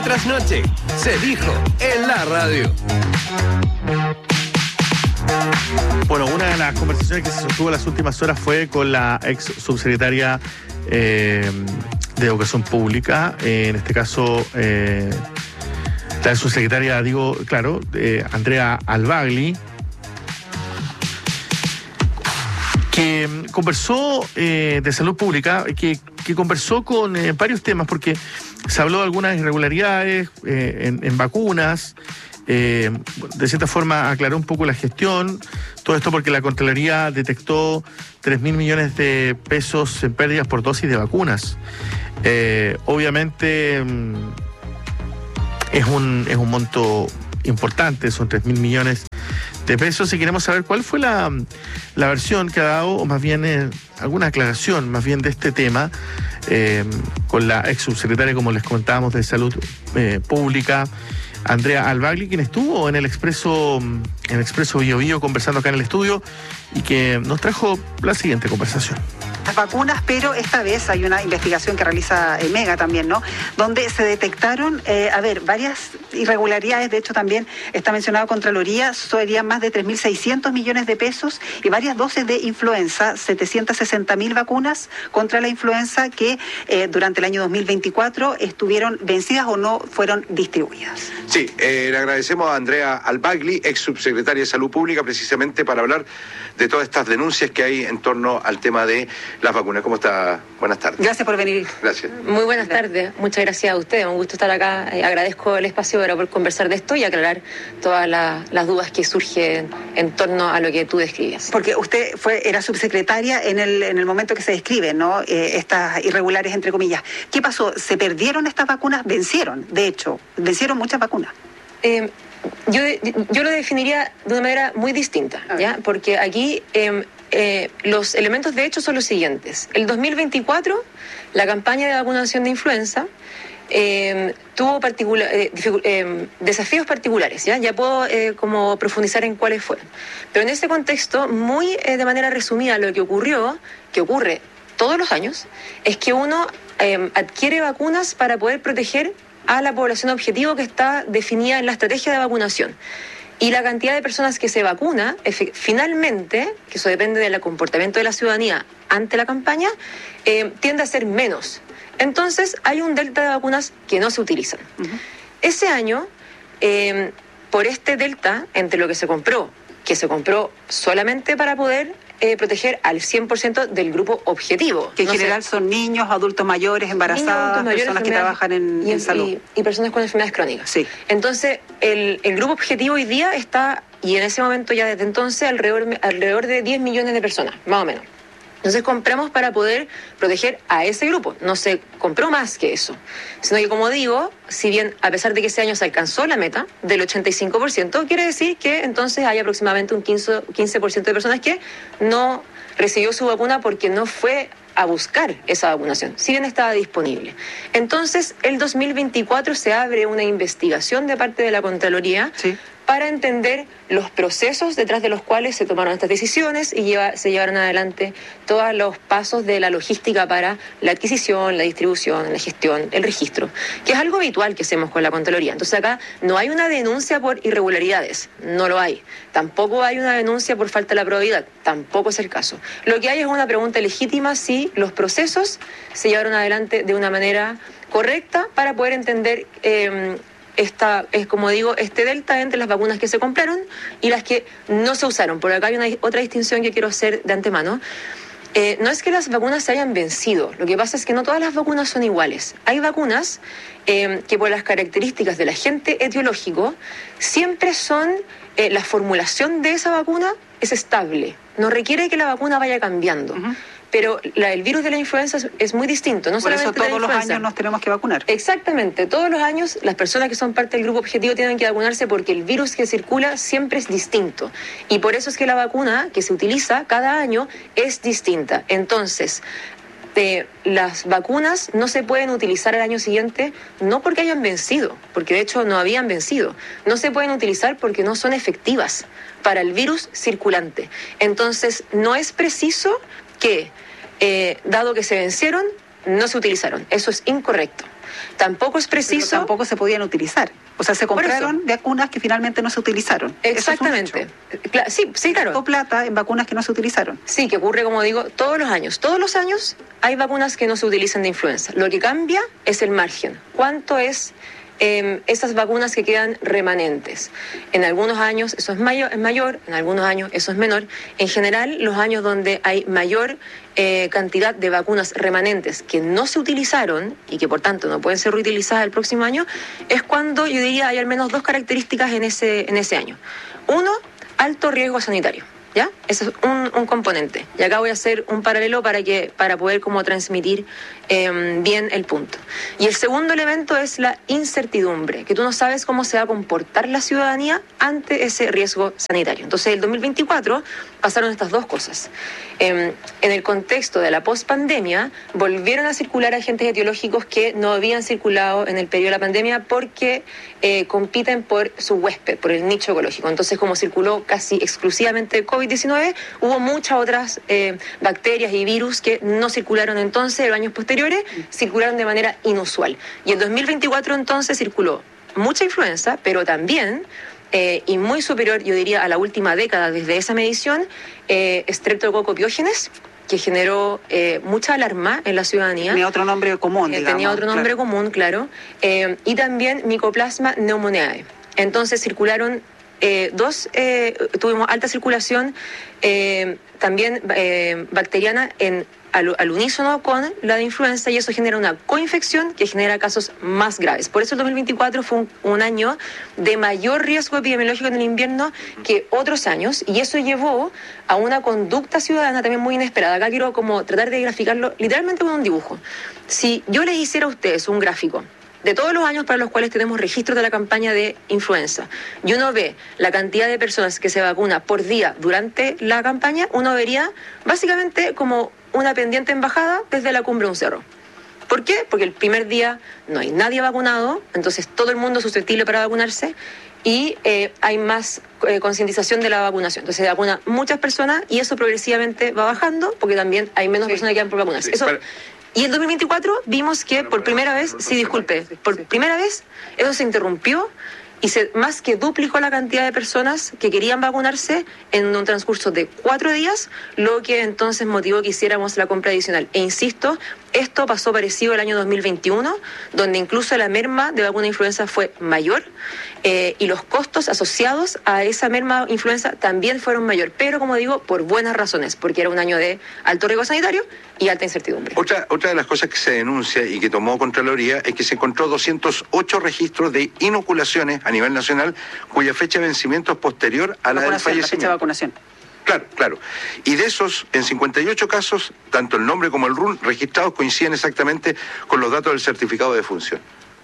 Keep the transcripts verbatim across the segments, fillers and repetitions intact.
tras noche. Se dijo en la radio. Bueno, una de las conversaciones que se sostuvo en las últimas horas fue con la ex subsecretaria eh, de Educación Pública, eh, en este caso eh, la subsecretaria, digo, claro, eh, Andrea Albagli, que conversó eh, de salud pública, que, que conversó con eh, varios temas, porque se habló de algunas irregularidades eh, en, en vacunas. Eh, de cierta forma aclaró un poco la gestión, todo esto porque la Contraloría detectó tres mil millones de pesos en pérdidas por dosis de vacunas. Eh, obviamente es un, es un monto importante, son tres mil millones de pesos, y queremos saber cuál fue la, la versión que ha dado, o más bien eh, alguna aclaración más bien de este tema, eh, con la ex subsecretaria, como les comentábamos, de Salud eh, Pública, Andrea Albagli, quien estuvo en el Expreso, en el Expreso Bio Bio conversando acá en el estudio y que nos trajo la siguiente conversación. Las vacunas, pero esta vez hay una investigación que realiza eh, Mega también, ¿no? Donde se detectaron, eh, a ver, varias irregularidades. De hecho, también está mencionado Contraloría, serían más de tres mil seiscientos millones de pesos y varias dosis de influenza, setecientas sesenta mil vacunas contra la influenza que eh, durante el año dos mil veinticuatro estuvieron vencidas o no fueron distribuidas. Sí, eh, le agradecemos a Andrea Albagli, ex subsecretaria de Salud Pública, precisamente para hablar de todas estas denuncias que hay en torno al tema de las vacunas. ¿Cómo está? Buenas tardes. Gracias por venir. Gracias. Muy buenas tardes. Muchas gracias a ustedes. Un gusto estar acá. Eh, agradezco el espacio para poder conversar de esto y aclarar todas la, las dudas que surgen en torno a lo que tú describes. Porque usted fue era subsecretaria en el en el momento que se describen, ¿no? Eh, estas irregulares, entre comillas. ¿Qué pasó? ¿Se perdieron estas vacunas? Vencieron, de hecho. Vencieron muchas vacunas. Eh, yo, yo lo definiría de una manera muy distinta, ¿ya? Porque aquí eh, eh, los elementos de hecho son los siguientes. El dos mil veinticuatro, la campaña de vacunación de influenza eh, tuvo particular, eh, eh, desafíos particulares, ¿ya? Ya puedo eh, como profundizar en cuáles fueron. Pero en ese contexto, muy eh, de manera resumida, lo que ocurrió, que ocurre todos los años, es que uno eh, adquiere vacunas para poder proteger a la población objetivo que está definida en la estrategia de vacunación. Y la cantidad de personas que se vacuna, finalmente, que eso depende del comportamiento de la ciudadanía ante la campaña, eh, tiende a ser menos. Entonces, hay un delta de vacunas que no se utilizan. Uh-huh. Ese año, eh, por este delta, entre lo que se compró, que se compró solamente para poder eh, proteger al cien por ciento del grupo objetivo. Que en no general sé, son niños, adultos mayores, embarazadas, niños, adultos mayores, personas que trabajan en, y, en salud. Y, y personas con enfermedades crónicas. Sí. Entonces, el, el grupo objetivo hoy día está, y en ese momento ya desde entonces, alrededor, alrededor de diez millones de personas, más o menos. Entonces compramos para poder proteger a ese grupo. No se compró más que eso. Sino que, como digo, si bien a pesar de que ese año se alcanzó la meta del ochenta y cinco por ciento, quiere decir que entonces hay aproximadamente un quince por ciento de personas que no recibió su vacuna porque no fue a buscar esa vacunación, si bien estaba disponible. Entonces, el dos mil veinticuatro se abre una investigación de parte de la Contraloría, sí, para entender los procesos detrás de los cuales se tomaron estas decisiones y lleva, se llevaron adelante todos los pasos de la logística para la adquisición, la distribución, la gestión, el registro, que es algo habitual que hacemos con la Contraloría. Entonces acá no hay una denuncia por irregularidades, no lo hay. Tampoco hay una denuncia por falta de la probidad, tampoco es el caso. Lo que hay es una pregunta legítima si los procesos se llevaron adelante de una manera correcta para poder entender eh, Esta, es como digo, este delta entre las vacunas que se compraron y las que no se usaron. Por acá hay una otra distinción que quiero hacer de antemano. Eh, no es que las vacunas se hayan vencido, lo que pasa es que no todas las vacunas son iguales. Hay vacunas eh, que por las características del agente etiológico siempre son, eh, la formulación de esa vacuna es estable, no requiere que la vacuna vaya cambiando. Uh-huh. Pero la, el virus de la influenza es, es muy distinto. No Por eso solamente todos los años nos tenemos que vacunar. Exactamente. Todos los años las personas que son parte del grupo objetivo tienen que vacunarse porque el virus que circula siempre es distinto. Y por eso es que la vacuna que se utiliza cada año es distinta. Entonces, de las vacunas no se pueden utilizar al año siguiente, no porque hayan vencido, porque de hecho no habían vencido. No se pueden utilizar porque no son efectivas para el virus circulante. Entonces, no es preciso que, eh, dado que se vencieron, no se utilizaron. Eso es incorrecto. Tampoco es preciso. Pero tampoco se podían utilizar. O sea, se compraron vacunas que finalmente no se utilizaron. Exactamente. Cla- sí, sí, claro. Gastó plata en vacunas que no se utilizaron. Sí, que ocurre, como digo, todos los años. Todos los años hay vacunas que no se utilizan de influenza. Lo que cambia es el margen. ¿Cuánto es eh, esas vacunas que quedan remanentes? En algunos años eso es mayor, es mayor, en algunos años eso es menor. En general, los años donde hay mayor eh, cantidad de vacunas remanentes que no se utilizaron y que por tanto no pueden ser reutilizadas el próximo año, es cuando yo diría hay al menos dos características en ese, en ese año. Uno, alto riesgo sanitario. ¿Ya? Ese es un, un componente. Y acá voy a hacer un paralelo para que para poder como transmitir eh, bien el punto. Y el segundo elemento es la incertidumbre, que tú no sabes cómo se va a comportar la ciudadanía ante ese riesgo sanitario. Entonces, el dos mil veinticuatro pasaron estas dos cosas. Eh, en el contexto de la pospandemia, volvieron a circular agentes etiológicos que no habían circulado en el periodo de la pandemia porque eh, compiten por su huésped, por el nicho ecológico. Entonces, como circuló casi exclusivamente COVID diecinueve, hubo muchas otras eh, bacterias y virus que no circularon entonces, en los años posteriores, circularon de manera inusual. Y en dos mil veinticuatro entonces circuló mucha influenza, pero también, eh, y muy superior, yo diría, a la última década desde esa medición, eh, Streptococcus pyogenes, que generó eh, mucha alarma en la ciudadanía. Tenía otro nombre común, eh, digamos. Tenía otro nombre claro. común, claro. Eh, y también Mycoplasma pneumoniae. Entonces circularon Eh, dos, eh, tuvimos alta circulación eh, también eh, bacteriana en, al, al unísono con la de influenza, y eso genera una coinfección que genera casos más graves. Por eso el dos mil veinticuatro fue un, un año de mayor riesgo epidemiológico en el invierno que otros años, y eso llevó a una conducta ciudadana también muy inesperada. Acá quiero como tratar de graficarlo literalmente con un dibujo. Si yo les hiciera a ustedes un gráfico de todos los años para los cuales tenemos registro de la campaña de influenza, y uno ve la cantidad de personas que se vacuna por día durante la campaña, uno vería básicamente como una pendiente en bajada desde la cumbre de un cerro. ¿Por qué? Porque el primer día no hay nadie vacunado, entonces todo el mundo es susceptible para vacunarse, y eh, hay más eh, concientización de la vacunación. Entonces se vacuna muchas personas y eso progresivamente va bajando porque también hay menos sí. personas que quedan por vacunarse. Sí, eso, para... Y en dos mil veinticuatro vimos que por primera vez, sí, disculpe, por primera vez eso se interrumpió y se más que duplicó la cantidad de personas que querían vacunarse en un transcurso de cuatro días, lo que entonces motivó que hiciéramos la compra adicional. E insisto, esto pasó parecido el año dos mil veintiuno, donde incluso la merma de vacuna de influenza fue mayor eh, y los costos asociados a esa merma influenza también fueron mayor, pero como digo, por buenas razones, porque era un año de alto riesgo sanitario y alta incertidumbre. Otra, otra de las cosas que se denuncia y que tomó Contraloría es que se encontró doscientos ocho registros de inoculaciones a nivel nacional cuya fecha de vencimiento es posterior a la del fallecimiento. La fecha de vacunación. Claro, claro. Y de esos, en cincuenta y ocho casos, tanto el nombre como el R U N registrados coinciden exactamente con los datos del certificado de defunción.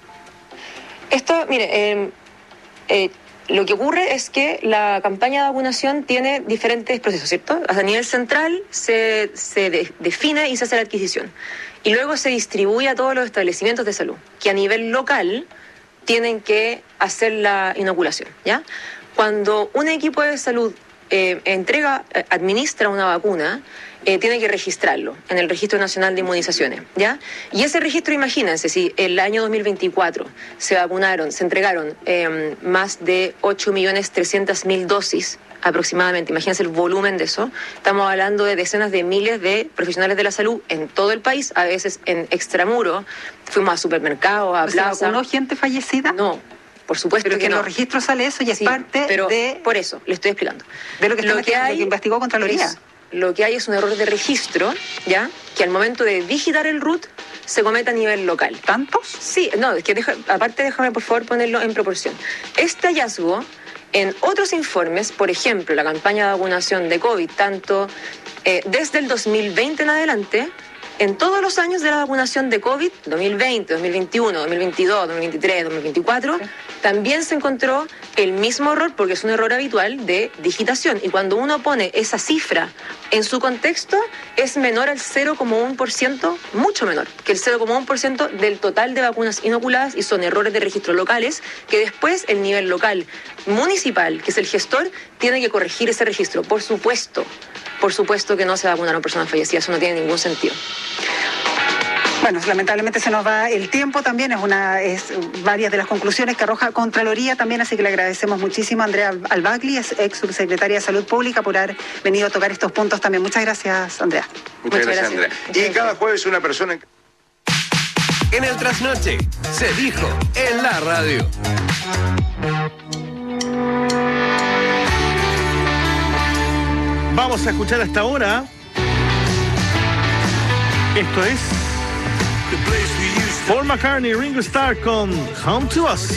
Esto, mire, eh, eh, lo que ocurre es que la campaña de vacunación tiene diferentes procesos, ¿cierto? A nivel central se, se de, define y se hace la adquisición. Y luego se distribuye a todos los establecimientos de salud, que a nivel local tienen que hacer la inoculación, ¿ya? Cuando un equipo de salud eh, entrega, eh, administra una vacuna, eh, tiene que registrarlo en el Registro Nacional de Inmunizaciones, ¿ya? Y ese registro, imagínense, si el año dos mil veinticuatro se vacunaron, se entregaron eh, más de ocho millones trescientas mil dosis aproximadamente, imagínense el volumen de eso, estamos hablando de decenas de miles de profesionales de la salud en todo el país, a veces en extramuro, fuimos a supermercados, a plazas. ¿Se vacunó gente fallecida? No. Por supuesto pero que, que no. En los registros sale eso y es sí, parte pero de... Por eso, le estoy explicando. De lo que, lo está, que, hay, lo que investigó Contraloría. Es, lo que hay es un error de registro, ¿ya? Que al momento de digitar el R U T se comete a nivel local. ¿Tantos? Sí, no, es que deja, aparte déjame por favor ponerlo en proporción. Este hallazgo, en otros informes, por ejemplo, la campaña de vacunación de COVID, tanto eh, desde el dos mil veinte en adelante, en todos los años de la vacunación de COVID, dos mil veinte, dos mil veintiuno, dos mil veintidós, dos mil veintitrés, dos mil veinticuatro, sí. También se encontró el mismo error, porque es un error habitual de digitación. Y cuando uno pone esa cifra en su contexto, es menor al cero coma uno por ciento, mucho menor que el cero coma uno por ciento del total de vacunas inoculadas, y son errores de registro locales que después el nivel local municipal, que es el gestor, tiene que corregir ese registro. Por supuesto, por supuesto que no se vacunaron personas fallecidas, eso no tiene ningún sentido. Bueno, lamentablemente se nos va el tiempo también, es una es varias de las conclusiones que arroja Contraloría también, así que le agradecemos muchísimo a Andrea Albagli, ex subsecretaria de Salud Pública, por haber venido a tocar estos puntos también. Muchas gracias, Andrea. Muchas, Muchas gracias, gracias. Andrea. Y cada jueves una persona... En... En el trasnoche se dijo en la radio. Vamos a escuchar hasta ahora. Esto es Paul McCartney, Ringo Starr con Home to Us.